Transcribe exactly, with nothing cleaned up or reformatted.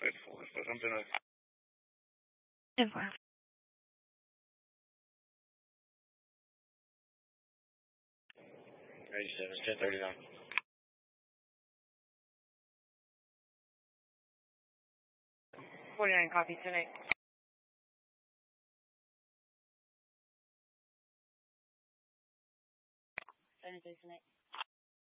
Faithful. Is there something else? Never. eighty-seven, ten thirty-nine. forty-nine copy tonight. seventy-six tonight.